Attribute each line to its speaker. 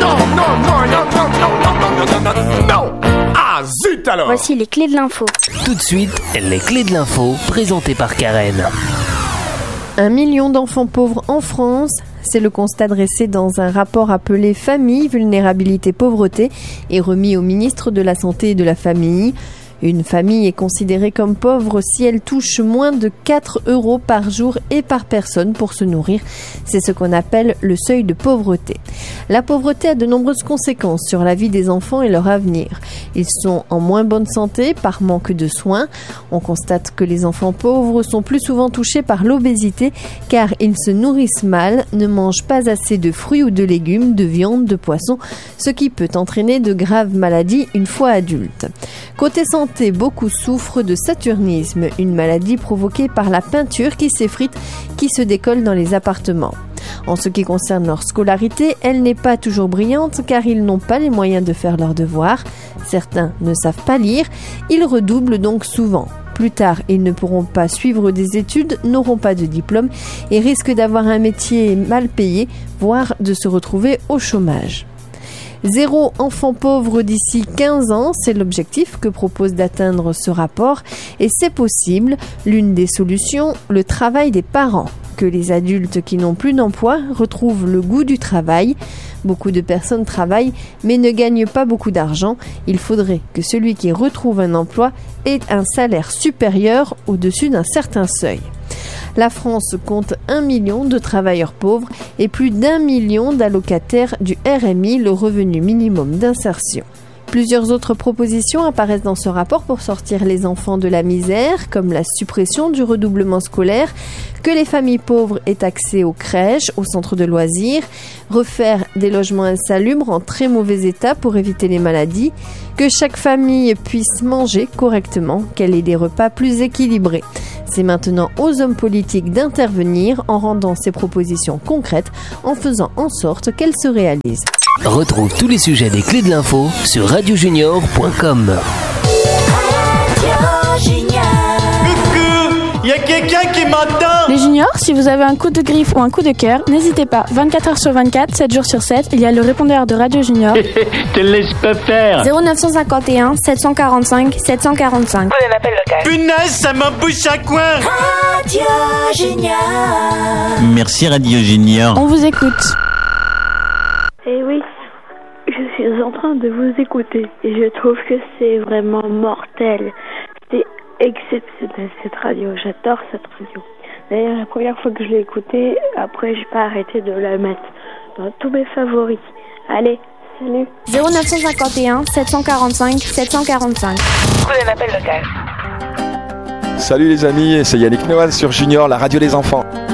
Speaker 1: Non. Ah, zut alors.
Speaker 2: Voici les clés de l'info.
Speaker 3: Tout de suite, les clés de l'info, présentées par Karen.
Speaker 4: 1 million d'enfants pauvres en France, c'est le constat dressé dans un rapport appelé Famille, vulnérabilité, pauvreté et remis au ministre de la Santé et de la Famille. Une famille est considérée comme pauvre si elle touche moins de 4 € par jour et par personne pour se nourrir. C'est ce qu'on appelle le seuil de pauvreté. La pauvreté a de nombreuses conséquences sur la vie des enfants et leur avenir. Ils sont en moins bonne santé par manque de soins. On constate que les enfants pauvres sont plus souvent touchés par l'obésité car ils se nourrissent mal, ne mangent pas assez de fruits ou de légumes, de viande, de poissons, ce qui peut entraîner de graves maladies une fois adultes. Côté santé, beaucoup souffrent de saturnisme, une maladie provoquée par la peinture qui s'effrite, qui se décolle dans les appartements. En ce qui concerne leur scolarité, elle n'est pas toujours brillante car ils n'ont pas les moyens de faire leurs devoirs. Certains ne savent pas lire, ils redoublent donc souvent. Plus tard, ils ne pourront pas suivre des études, n'auront pas de diplôme et risquent d'avoir un métier mal payé, voire de se retrouver au chômage. 0 enfant pauvre d'ici 15 ans, c'est l'objectif que propose d'atteindre ce rapport et c'est possible. L'une des solutions, le travail des parents. Que les adultes qui n'ont plus d'emploi retrouvent le goût du travail. Beaucoup de personnes travaillent mais ne gagnent pas beaucoup d'argent. Il faudrait que celui qui retrouve un emploi ait un salaire supérieur au-dessus d'un certain seuil. La France compte 1 million de travailleurs pauvres et plus d'1 million d'allocataires du RMI, le revenu minimum d'insertion. Plusieurs autres propositions apparaissent dans ce rapport pour sortir les enfants de la misère, comme la suppression du redoublement scolaire, que les familles pauvres aient accès aux crèches, aux centres de loisirs, refaire des logements insalubres en très mauvais état pour éviter les maladies, que chaque famille puisse manger correctement, qu'elle ait des repas plus équilibrés. C'est maintenant aux hommes politiques d'intervenir en rendant ces propositions concrètes, en faisant en sorte qu'elles se réalisent.
Speaker 3: Retrouve tous les sujets des clés de l'info sur radiojunior.com.
Speaker 5: Il y a quelqu'un qui m'entend.
Speaker 6: Les juniors, si vous avez un coup de griffe ou un coup de cœur, n'hésitez pas. 24 heures sur 24, 7 jours sur 7, il y a le répondeur de Radio Junior.
Speaker 5: Te laisse pas faire.
Speaker 2: 0951 745 745.
Speaker 7: Prenez un appel local.
Speaker 5: Punaise, ça m'embouche à coin.
Speaker 7: Radio Junior.
Speaker 5: Merci Radio Junior.
Speaker 6: On vous écoute.
Speaker 8: Eh oui, je suis en train de vous écouter et je trouve que c'est vraiment mortel. C'est exceptionnel cette radio, j'adore cette radio. D'ailleurs, la première fois que je l'ai écoutée, après j'ai pas arrêté de la mettre dans tous mes favoris. Allez, salut.
Speaker 2: 0951 745 745.
Speaker 7: Prenez un appel local.
Speaker 9: Salut les amis, c'est Yannick Noël sur Junior, la radio des enfants.